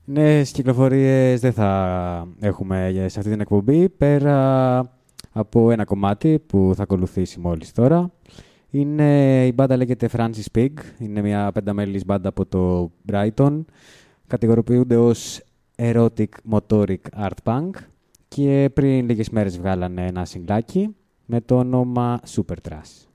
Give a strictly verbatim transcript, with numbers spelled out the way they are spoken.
Νέες κυκλοφορίες δεν θα έχουμε σε αυτή την εκπομπή, πέρα από ένα κομμάτι που θα ακολουθήσει μόλις τώρα. Είναι, η μπάντα λέγεται Francis Pig, είναι μια πενταμέλης μπάντα από το Brighton. Κατηγοροποιούνται ως Erotic Motoric Art Punk και πριν λίγες μέρες βγάλανε ένα συγκλάκι με το όνομα Super Trash.